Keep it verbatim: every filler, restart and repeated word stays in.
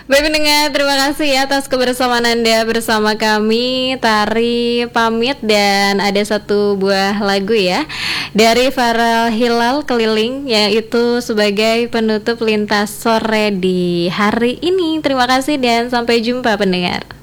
Baik pendengar, terima kasih ya atas kebersamaan Anda bersama kami. Tari pamit dan ada satu buah lagu ya dari Farel Hilal, Keliling, yaitu sebagai penutup lintas sore di hari ini. Terima kasih dan sampai jumpa pendengar.